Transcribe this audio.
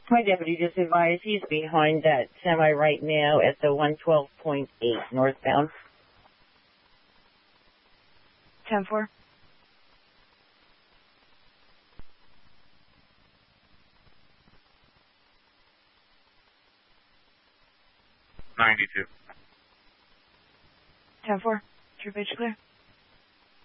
My deputy just advised he's behind that semi right now at the 112.8 northbound. 10-4. $92. 10-4. True page clear.